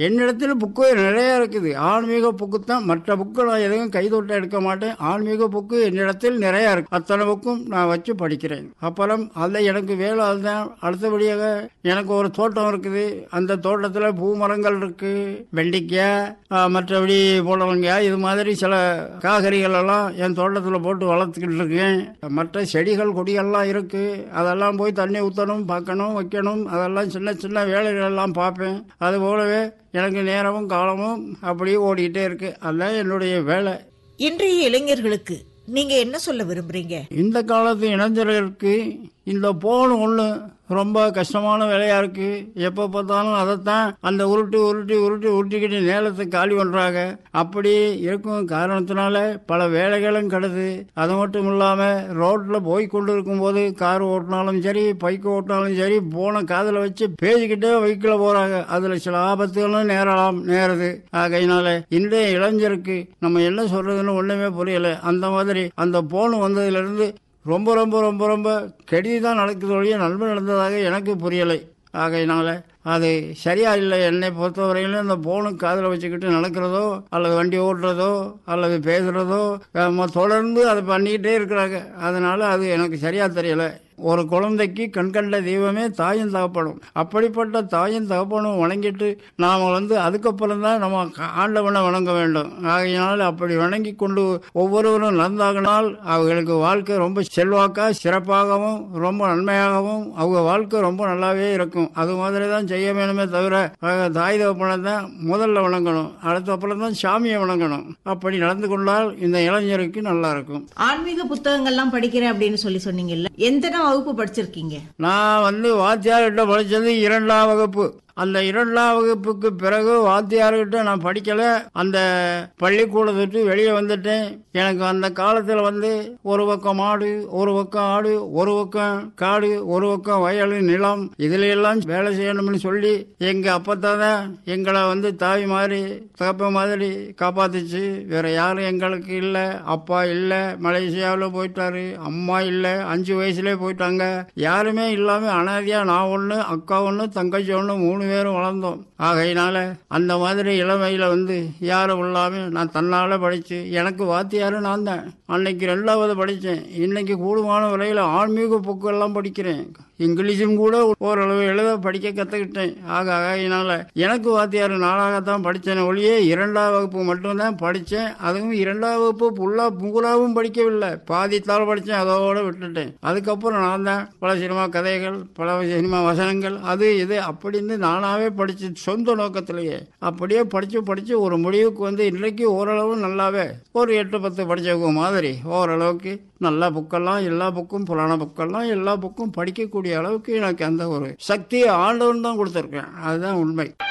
என்னிடத்தில் புக்கு நிறைய இருக்குது. ஆன்மீக புக்கு தான். மற்ற புக்கு நான் எதுவும் கைதொட்ட எடுக்க மாட்டேன். ஆன்மீக புக்கு என்னிடத்தில் நிறைய இருக்கு. அத்தனை புக்கும் நான் வச்சு படிக்கிறேன். அப்புறம் அதில் எனக்கு வேலை அதுதான். அடுத்தபடியாக எனக்கு ஒரு தோட்டம் இருக்குது. அந்த தோட்டத்தில் பூ மரங்கள் இருக்கு, வெண்டிக்காய், மற்றபடி புடலங்காய், இது மாதிரி சில காய்கறிகள் எல்லாம் என் தோட்டத்தில் போட்டு வளர்த்துக்கிட்டு இருக்கேன். மற்ற செடிகள் கொடிகள்லாம் இருக்கு. அதெல்லாம் போய் தண்ணி ஊற்றணும், பார்க்கணும், வைக்கணும். அதெல்லாம் சின்ன சின்ன வேலைகள் எல்லாம் பார்ப்பேன். அது போலவே எனக்கு நேரமும் காலமும் அப்படியே ஓடிக்கிட்டே இருக்கு. அதுதான் என்னுடைய வேலை. இன்றைய இளைஞர்களுக்கு நீங்க என்ன சொல்ல விரும்புறீங்க? இந்த காலத்து இளைஞர்களுக்கு இந்த போன் ஒன்று ரொம்ப கஷ்டமான வேலையா இருக்கு. எப்போ பார்த்தாலும் அதைத்தான் அந்த உருட்டிக்கிட்டு நேரத்தை காலி பண்றாங்க. அப்படி இருக்கும் காரணத்தினால பல வேலைகளும் கெடுது. அது மட்டும் இல்லாம ரோட்ல போய் கொண்டு இருக்கும் போது கார் ஓட்டினாலும் சரி, பைக் ஓட்டினாலும் சரி, போன காதில் வச்சு பேசிக்கிட்டே பைக்கில் போறாங்க. அதுல சில ஆபத்துகளும் நேருது. ஆகையினால இன்றைய இளைஞருக்கு நம்ம என்ன சொல்றதுன்னு ஒண்ணுமே புரியல. அந்த மாதிரி அந்த போன் வந்ததுல இருந்து ரொம்ப ரொம்ப ரொம்ப ரொம்ப கெடுதி தான் நடக்குது ஒழிய நன்மை நடந்ததாக எனக்கு புரியலை. ஆகையினால அது சரியா இல்லை. என்னை பொறுத்தவரையிலும் இந்த போனுக்கு காதில் வச்சுக்கிட்டு நடக்கிறதோ அல்லது வண்டி ஓட்டுறதோ அல்லது பேசுறதோ தொடர்ந்து அதை பண்ணிக்கிட்டே இருக்கிறாங்க. அதனால அது எனக்கு சரியா தெரியல. ஒரு குழந்தைக்கு கண்கண்ட தெய்வமே தாயும் தகப்பனும். அப்படிப்பட்ட தாயும் தகப்பனும் வணங்கிட்டு நாம் அதுக்கப்புறம் தான் நம்ம ஆண்டவனை வணங்க வேண்டும். ஆகையினால் அப்படி வணங்கி கொண்டு ஒவ்வொருவரும் நடந்தாகினால் அவர்களுக்கு வாழ்க்கை ரொம்ப செல்வாக்கா சிறப்பாகவும் ரொம்ப நன்மையாகவும் அவங்க வாழ்க்கை ரொம்ப நல்லாவே இருக்கும். அது மாதிரி தான் செய்ய வேணுமே தவிர தாய் தகப்பனை தான் முதல்ல வணங்கணும். அடுத்த அப்புறம் தான் சாமியை வணங்கணும். அப்படி நடந்து கொண்டால் இந்த இளைஞருக்கு நல்லா இருக்கும். ஆன்மீக புத்தகங்கள்லாம் படிக்கிறேன் அப்படின்னு சொன்னீங்கல்ல, எந்த வகுப்பு படிச்சிருக்கீங்க? நான் வாத்தியார்கிட்ட படிச்சது 2ஆம் வகுப்பு. அந்த 2ஆம் வகுப்புக்கு பிறகு வாத்தியார்கிட்ட நான் படிக்கல. அந்த பள்ளிக்கூடத்துட்டு வெளியே வந்துட்டேன். எனக்கு அந்த காலத்தில் ஒரு பக்கம் மாடு, ஒரு பக்கம் ஆடு, ஒரு பக்கம் காடு, ஒரு பக்கம் வயல் நிலம், இதுல எல்லாம் வேலை செய்யணும்னு சொல்லி எங்க அப்பத்தாதான் எங்களை தாய் மாதிரி தகப்ப மாதிரி காப்பாத்துச்சு. வேற யாரும் எங்களுக்கு இல்லை. அப்பா இல்லை, மலேசியாவில் போயிட்டாரு. அம்மா இல்லை, 5 வயசுலேயே போயிட்டாங்க. யாருமே இல்லாம அனாதையா நான் ஒன்று, அக்கா ஒன்று, தங்கச்சி ஒன்று, 3 பேரும் வளர்ந்தோம். ஆகையினால அந்த மாதிரி இளமையில யாரும் இல்லாம நான் தன்னால படிச்சு எனக்கு வாத்தியாரு நான் தான். அன்னைக்கு 2வது படித்தேன். இன்னைக்கு கூடுமான வரையில் ஆன்மீக புக்கெல்லாம் படிக்கிறேன். இங்கிலீஷும் கூட ஓரளவு எழுத படிக்க கற்றுக்கிட்டேன். ஆகையினால எனக்கு வாத்தியார் நாளாகத்தான் படித்தேன் ஒழியே 2ஆம் வகுப்பு மட்டும்தான் படித்தேன். அதுவும் 2ஆம் வகுப்பு பூராவும் படிக்கவில்லை. பாதித்தால் படித்தேன், அதோட விட்டுட்டேன். அதுக்கப்புறம் நான் தான் பல சினிமா கதைகள், பல சினிமா வசனங்கள், அது இது அப்படின்னு நானாவே படிச்சு சொந்த நோக்கத்திலேயே அப்படியே படிச்சு ஒரு முடிவுக்கு இன்றைக்கு ஓரளவு நல்லாவே ஒரு 8-10 படிச்சவங்க மாதிரி ஓரளவுக்கு நல்ல புக்கெல்லாம், எல்லா புக்கும், புராண புக்கெல்லாம் எல்லா புக்கும் படிக்கக்கூடிய அளவுக்கு எனக்கு அந்த ஒரு சக்தியை ஆண்டவன் தான் கொடுத்துருக்கேன். அதுதான் உண்மை.